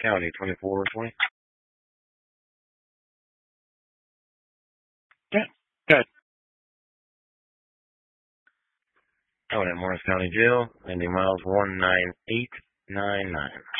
County, 2420. Yeah. Good. Oh, in Morris County Jail, ending miles 19899.